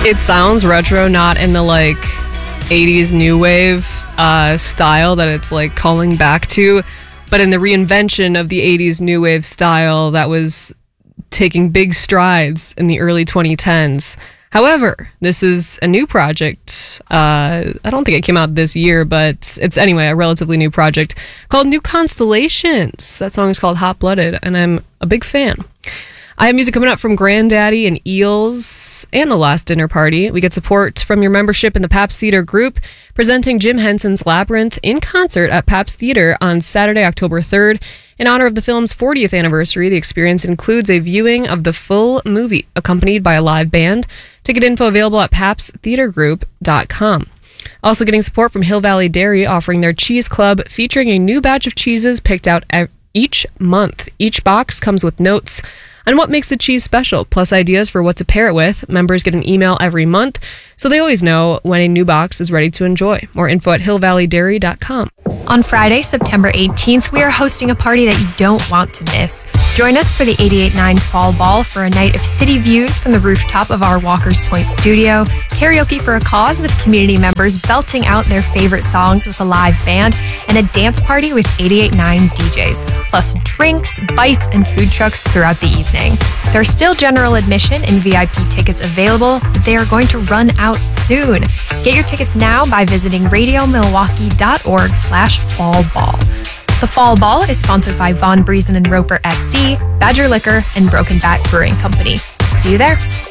It sounds retro, not in the like 80s new wave style that it's like calling back to, but in the reinvention of the 80s new wave style that was taking big strides in the early 2010s. However, this is a new project. I don't think it came out this year, but it's anyway a relatively new project called New Constellations. That song is called Hot Blooded, and I'm a big fan. I have music coming up from Grandaddy and Eels and The Last Dinner Party. We get support from your membership in the Pabst Theater Group, presenting Jim Henson's Labyrinth in concert at Pabst Theater on Saturday, October 3rd. In honor of the film's 40th anniversary, the experience includes a viewing of the full movie, accompanied by a live band. Ticket info available at pabsttheatergroup.com. Also getting support from Hill Valley Dairy, offering their Cheese Club, featuring a new batch of cheeses picked out each month. Each box comes with notes on what makes the cheese special, plus ideas for what to pair it with. Members get an email every month, so they always know when a new box is ready to enjoy. More info at hillvalleydairy.com. On Friday, September 18th, we are hosting a party that you don't want to miss. Join us for the 88.9 Fall Ball for a night of city views from the rooftop of our Walker's Point studio, karaoke for a cause with community members belting out their favorite songs with a live band, and a dance party with 88.9 DJs, plus drinks, bites, and food trucks throughout the evening. There's still general admission and VIP tickets available, but they are going to run out soon. Get your tickets now by visiting radiomilwaukee.org/fallball. The Fall Ball is sponsored by Von Briesen and Roper SC, Badger Liquor, and Broken Bat Brewing Company. See you there.